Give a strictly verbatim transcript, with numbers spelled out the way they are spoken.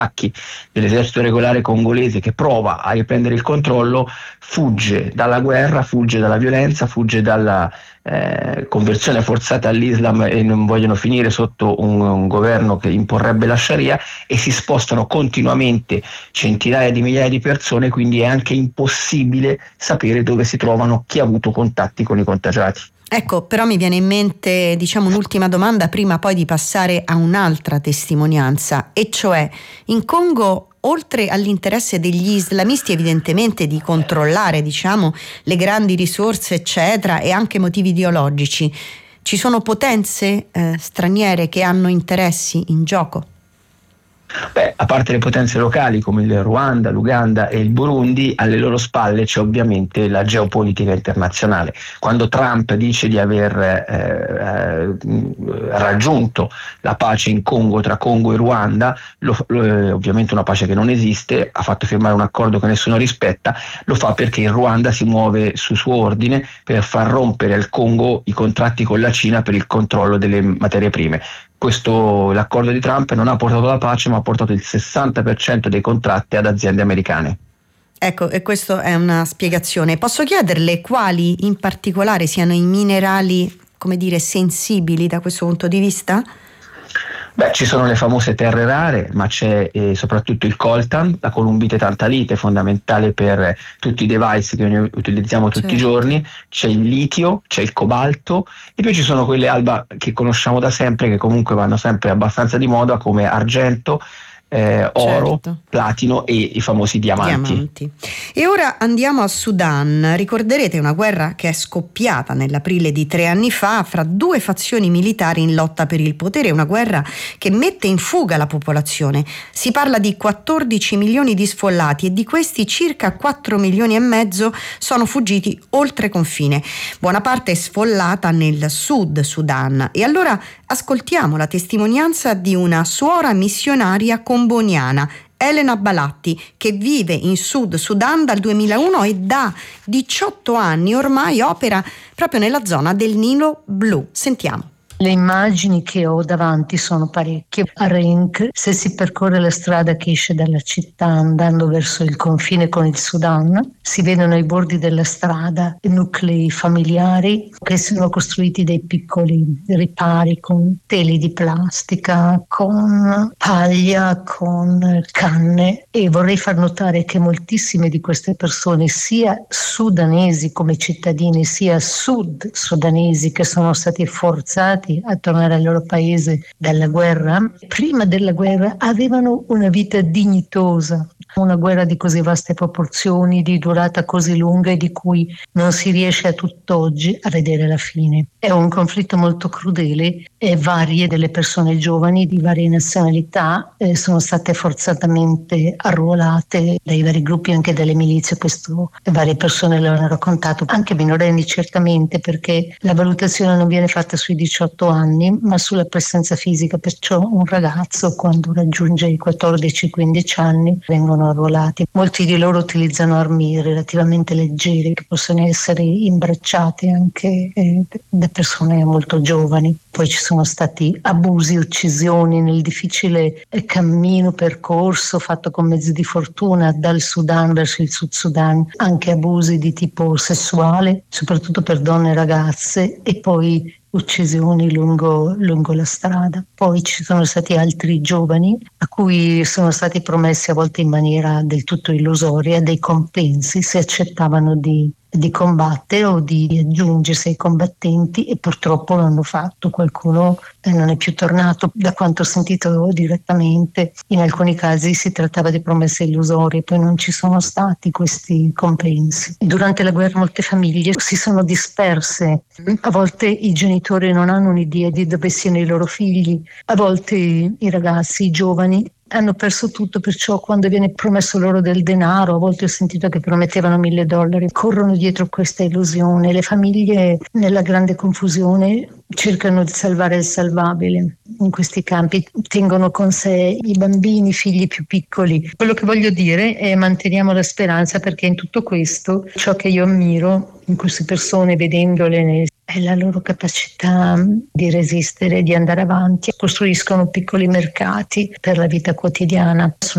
dell'esercito regolare congolese che prova a riprendere il controllo, fugge dalla guerra, fugge dalla violenza, fugge dalla eh, conversione forzata all'Islam e non vogliono finire sotto un, un governo che imporrebbe la Sharia, e si spostano continuamente centinaia di migliaia di persone, quindi è anche impossibile sapere dove si trovano, chi ha avuto contatti con i contagiati. Ecco, però mi viene in mente, diciamo, un'ultima domanda prima poi di passare a un'altra testimonianza, e cioè in Congo, oltre all'interesse degli islamisti evidentemente di controllare, diciamo, le grandi risorse eccetera, e anche motivi ideologici, ci sono potenze eh, straniere che hanno interessi in gioco? Beh, a parte le potenze locali come il Ruanda, l'Uganda e il Burundi, alle loro spalle c'è ovviamente la geopolitica internazionale. Quando Trump dice di aver eh, eh, raggiunto la pace in Congo, tra Congo e Ruanda, lo, lo, ovviamente una pace che non esiste, ha fatto firmare un accordo che nessuno rispetta, lo fa perché il Ruanda si muove su suo ordine per far rompere al Congo i contratti con la Cina per il controllo delle materie prime. Questo, l'accordo di Trump non ha portato la pace, ma ha portato il sessanta per cento dei contratti ad aziende americane. Ecco, e questa è una spiegazione. Posso chiederle quali in particolare siano i minerali, come dire, sensibili da questo punto di vista? Beh, ci sono le famose terre rare, ma c'è eh, soprattutto il coltan, la columbite tantalite, fondamentale per tutti i device che noi utilizziamo tutti certo. i giorni, c'è il litio, c'è il cobalto, e poi ci sono quelle alba che conosciamo da sempre, che comunque vanno sempre abbastanza di moda, come argento, Eh, oro, certo. platino e i famosi diamanti. diamanti. E ora andiamo a Sudan. Ricorderete una guerra che è scoppiata nell'aprile di tre anni fa fra due fazioni militari in lotta per il potere, una guerra che mette in fuga la popolazione. Si parla di quattordici milioni di sfollati e di questi circa quattro milioni e mezzo sono fuggiti oltre confine. Buona parte è sfollata nel sud Sudan. E allora ascoltiamo la testimonianza di una suora missionaria comboniana, Elena Balatti, che vive in Sud Sudan dal duemilauno e da diciotto anni ormai opera proprio nella zona del Nilo Blu. Sentiamo. Le immagini che ho davanti sono parecchie. A Renk, se si percorre la strada che esce dalla città andando verso il confine con il Sudan, si vedono ai bordi della strada nuclei familiari che sono costruiti dei piccoli ripari con teli di plastica, con paglia, con canne, e vorrei far notare che moltissime di queste persone, sia sudanesi come cittadini, sia sud sudanesi che sono stati forzati a tornare al loro paese dalla guerra, prima della guerra avevano una vita dignitosa. Una guerra di così vaste proporzioni, di durata così lunga e di cui non si riesce a tutt'oggi a vedere la fine. È un conflitto molto crudele e varie delle persone giovani di varie nazionalità eh, sono state forzatamente arruolate dai vari gruppi, anche dalle milizie. Questo varie persone lo hanno raccontato, anche minorenni certamente, perché la valutazione non viene fatta sui diciotto anni ma sulla presenza fisica, perciò un ragazzo quando raggiunge i quattordici quindici anni vengono arruolati. Molti di loro utilizzano armi relativamente leggere che possono essere imbracciate anche eh, da persone molto giovani. Poi ci sono stati abusi, uccisioni nel difficile eh, cammino percorso fatto con mezzi di fortuna dal Sudan verso il Sud Sudan, anche abusi di tipo sessuale, soprattutto per donne e ragazze, e poi uccisioni lungo, lungo la strada. Poi ci sono stati altri giovani a cui sono stati promessi, a volte in maniera del tutto illusoria, dei compensi se accettavano di di combattere o di aggiungersi ai combattenti, e purtroppo l'hanno fatto. Qualcuno eh, non è più tornato. Da quanto ho sentito direttamente, in alcuni casi si trattava di promesse illusorie, poi non ci sono stati questi compensi. Durante la guerra molte famiglie si sono disperse, a volte i genitori non hanno un'idea di dove siano i loro figli, a volte i ragazzi, i giovani hanno perso tutto, perciò quando viene promesso loro del denaro, a volte ho sentito che promettevano mille dollari, corrono dietro questa illusione. Le famiglie nella grande confusione cercano di salvare il salvabile. In questi campi tengono con sé i bambini, i figli più piccoli. Quello che voglio dire è: manteniamo la speranza, perché in tutto questo ciò che io ammiro in queste persone, vedendole, è la loro capacità di resistere, di andare avanti. Costruiscono piccoli mercati per la vita quotidiana.